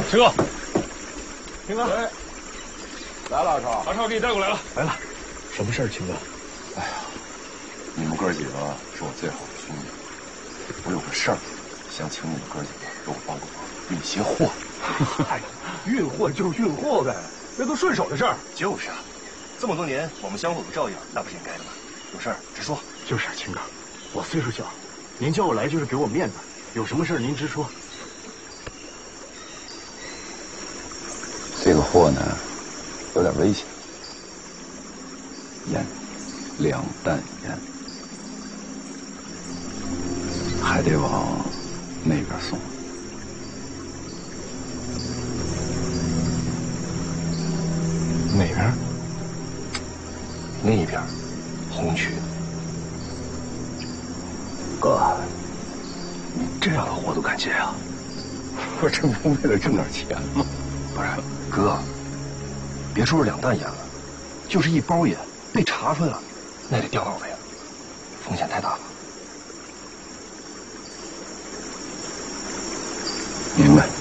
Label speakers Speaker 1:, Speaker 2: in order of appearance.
Speaker 1: 秦哥，
Speaker 2: 秦哥，来了，阿超。
Speaker 1: 阿超给你带过来了。
Speaker 2: 来了，什么事儿，秦哥？
Speaker 3: 哎呀，你们哥几个是我最好的兄弟，我有个事儿，想请你们哥几个给我帮个忙，运些货。
Speaker 2: 哎，运货就是运货呗，这都顺手的事儿。
Speaker 4: 就是啊，这么多年我们相互有照应，那不是应该的吗？有事儿直说。
Speaker 2: 就是啊，秦哥，我岁数小，您叫我来就是给我面子，有什么事儿您直说。
Speaker 3: 这个货呢，有点危险，烟，2担烟，还得往那边送。
Speaker 4: 哪边？那边，红区。哥，你这样的活都敢接啊？
Speaker 3: 我这不为了挣点钱吗？
Speaker 4: 不是，哥，别说是2担烟了，就是1包烟被查出来了，那得掉脑袋呀，风险太大了。
Speaker 3: 明白。